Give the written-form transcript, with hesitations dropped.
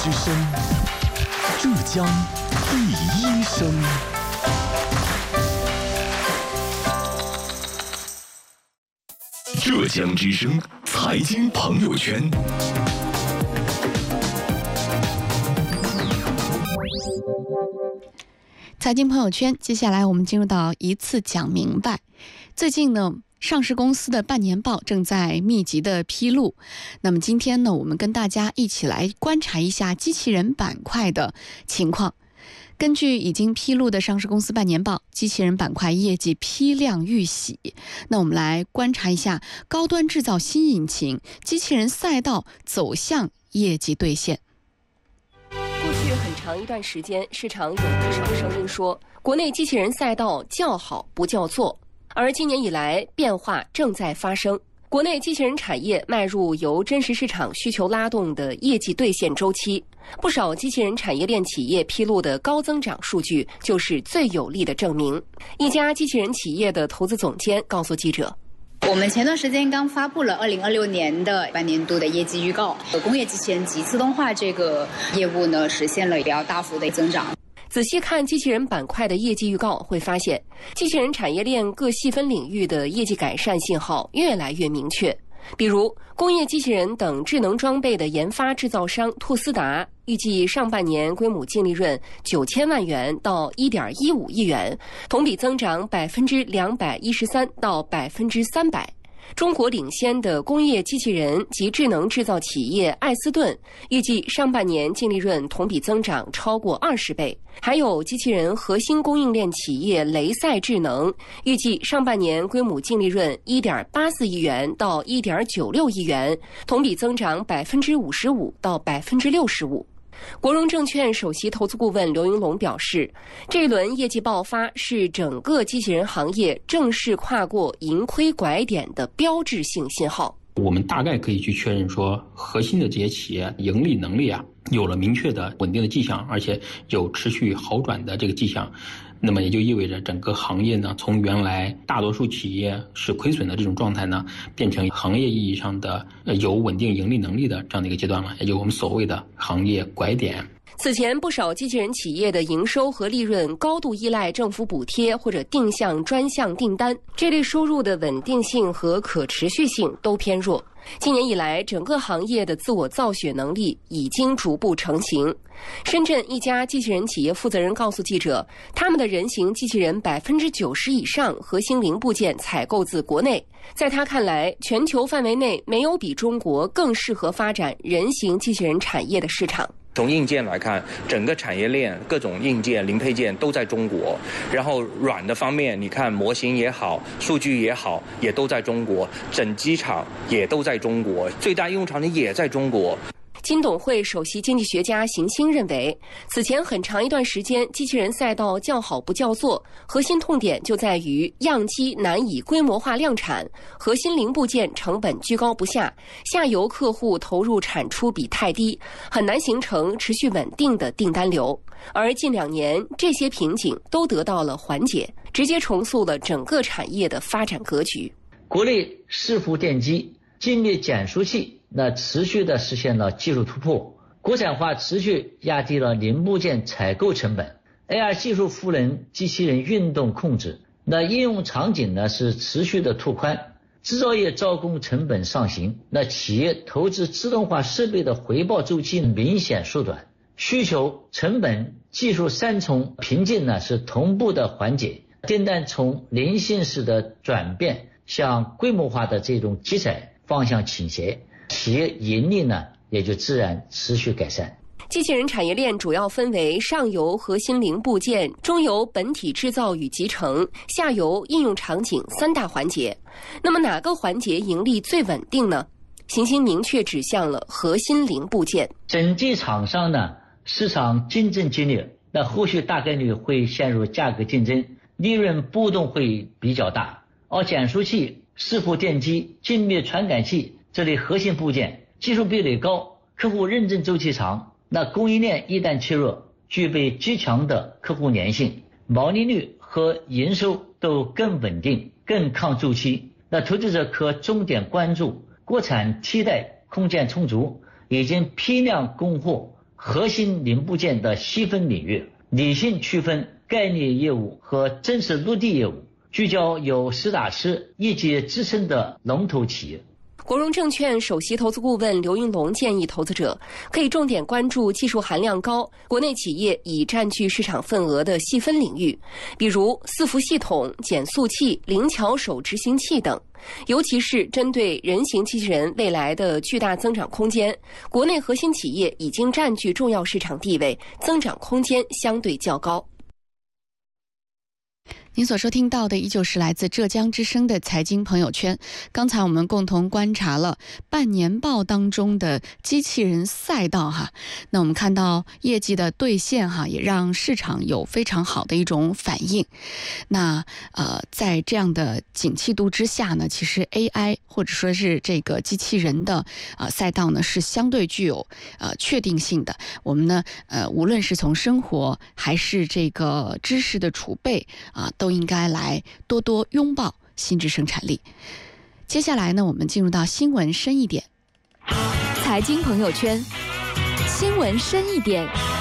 之声，浙江第一声。浙江之声财经朋友圈。 财经朋友圈，接下来我们进入到一次讲明白。最近呢，上市公司的半年报正在密集的披露。那么今天呢，我们跟大家一起来观察一下机器人板块的情况。根据已经披露的上市公司半年报，机器人板块业绩批量遇喜。那我们来观察一下高端制造新引擎、机器人赛道走向业绩兑现。 过去很长一段时间，市场有不少声音说，国内机器人赛道叫好不叫座。而今年以来，变化正在发生。国内机器人产业迈入由真实市场需求拉动的业绩兑现周期，不少机器人产业链企业披露的高增长数据就是最有力的证明。一家机器人企业的投资总监告诉记者， 我们前段时间刚发布了2026年的半年度的业绩预告，工业机器人及自动化这个业务呢，实现了比较大幅的增长。 仔细看机器人板块的业绩预告，会发现机器人产业链各细分领域的业绩改善信号越来越明确。比如工业机器人等智能装备的研发制造商兔斯达，预计上半年规模净利润9000万元到1.15亿元，同比增长213%到300%。中国领先的工业机器人及智能制造企业艾斯顿，预计上半年净利润同比增长超过20倍。还有机器人核心供应链企业雷赛智能，预计上半年规模净利润1.84亿元到1.96亿元，同比增长55%到65%。国融证券首席投资顾问刘云龙表示，这一轮业绩爆发是整个机器人行业正式跨过盈亏拐点的标志性信号。 我们大概可以去确认说，核心的这些企业盈利能力有了明确的稳定的迹象，而且有持续好转的这个迹象。那么也就意味着整个行业呢，从原来大多数企业是亏损的这种状态呢，变成行业意义上的有稳定盈利能力的这样的一个阶段了，也就是我们所谓的行业拐点。 此前不少机器人企业的营收和利润高度依赖政府补贴或者定向专项订单，这类收入的稳定性和可持续性都偏弱。今年以来，整个行业的自我造血能力已经逐步成型。深圳一家机器人企业负责人告诉记者，他们的人形机器人90%以上核心零部件采购自国内。在他看来，全球范围内没有比中国更适合发展人形机器人产业的市场。 从硬件来看，整个产业链各种硬件零配件都在中国，然后软的方面，你看模型也好，数据也好，也都在中国，整机厂也都在中国，最大应用场景也在中国。 金董会首席经济学家邢星认为，此前很长一段时间，机器人赛道叫好不叫座，核心痛点就在于样机难以规模化量产，核心零部件成本居高不下，下游客户投入产出比太低，很难形成持续稳定的订单流。而近2年，这些瓶颈都得到了缓解，直接重塑了整个产业的发展格局。 国内伺服电机、精密减速器持续的实现了技术突破，国产化持续压低了零部件采购成本。AR 技术赋能机器人运动控制，应用场景是持续的拓宽，制造业招工成本上行，企业投资自动化设备的回报周期明显缩短，需求、成本、技术3重瓶颈是同步的缓解，订单从零星式的转变向规模化的这种集采方向倾斜，企业盈利也就自然持续改善。 机器人产业链主要分为上游核心零部件、中游本体制造与集成、下游应用场景3大环节。那么哪个环节盈利最稳定呢？邢星明确指向了核心零部件。 整机厂商市场竞争激烈，后续大概率会陷入价格竞争，利润波动会比较大。而减速器、伺服电机、精密传感器这类核心部件技术壁垒高，客户认证周期长，供应链一旦切入，具备极强的客户粘性，毛利率和营收都更稳定、更抗周期。投资者可重点关注国产替代空间充足，已经批量供货核心零部件的细分领域，理性区分概念业务和真实落地业务，聚焦有实打实业界支撑的龙头企业。 国融证券首席投资顾问刘云龙建议投资者可以重点关注技术含量高、国内企业已占据市场份额的细分领域，比如伺服系统、减速器、灵巧手执行器等。尤其是针对人形机器人未来的巨大增长空间，国内核心企业已经占据重要市场地位，增长空间相对较高。 您所收听到的依旧是来自浙江之声的财经朋友圈。刚才我们共同观察了半年报当中的机器人赛道哈，那我们看到业绩的兑现哈，也让市场有非常好的一种反应。那在这样的景气度之下呢，其实 AI 或者说是这个机器人的赛道呢是相对具有确定性的。我们呢无论是从生活还是这个知识的储备都应该来多多拥抱新质生产力。接下来呢，我们进入到新闻深一点， 财经朋友圈，新闻深一点。